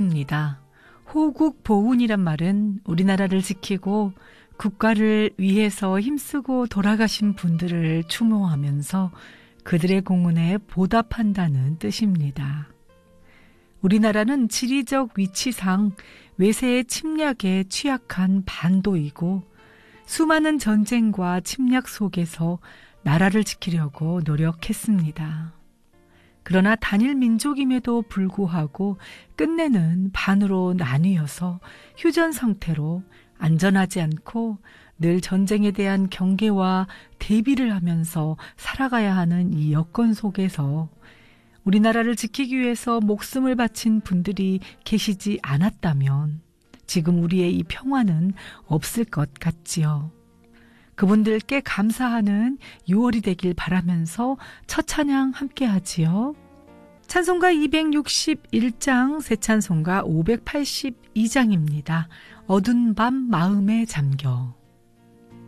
뜻입니다. 호국보훈이란 말은 우리나라를 지키고 국가를 위해서 힘쓰고 돌아가신 분들을 추모하면서 그들의 공헌에 보답한다는 뜻입니다. 우리나라는 지리적 위치상 외세의 침략에 취약한 반도이고 수많은 전쟁과 침략 속에서 나라를 지키려고 노력했습니다. 그러나 단일 민족임에도 불구하고 끝내는 반으로 나뉘어서 휴전 상태로 안전하지 않고 늘 전쟁에 대한 경계와 대비를 하면서 살아가야 하는 이 여건 속에서 우리나라를 지키기 위해서 목숨을 바친 분들이 계시지 않았다면 지금 우리의 이 평화는 없을 것 같지요. 그분들께 감사하는 6월이 되길 바라면서 첫 찬양 함께 하지요. 찬송가 261장, 새 찬송가 582장입니다. 어두운 밤 마음에 잠겨.